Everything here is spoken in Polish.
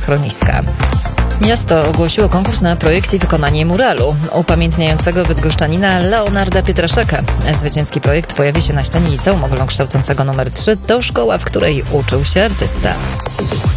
schroniska. Miasto ogłosiło konkurs na projekt i wykonanie muralu upamiętniającego bydgoszczanina Leonarda Pietraszeka. Zwycięski projekt pojawi się na ścianie liceum ogólnokształcącego nr 3. To szkoła, w której uczył się artysta.